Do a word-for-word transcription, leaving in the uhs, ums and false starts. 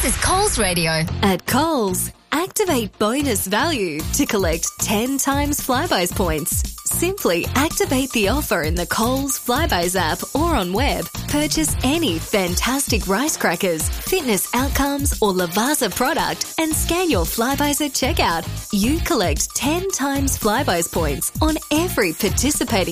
This is Coles Radio. At Coles, activate bonus value to collect ten times Flybuys points. Simply activate the offer in the Coles Flybuys app or on web. Purchase any fantastic rice crackers, fitness outcomes or Lavazza product and scan your Flybuys at checkout. You collect ten times Flybuys points on every participating